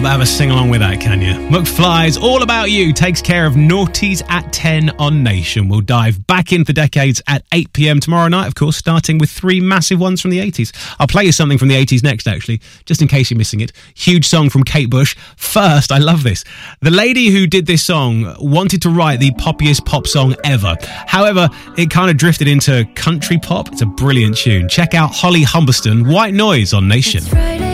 Have a sing along with that, can you? McFly's All About You takes care of Naughties at 10 on Nation. We'll dive back into the decades at 8 p.m. tomorrow night, of course, starting with 3 massive ones from the 80s. I'll play you something from the 80s next, actually, just in case you're missing it. Huge song from Kate Bush. First, I love this. The lady who did this song wanted to write the poppiest pop song ever. However, it kind of drifted into country pop. It's a brilliant tune. Check out Holly Humberston, White Noise on Nation.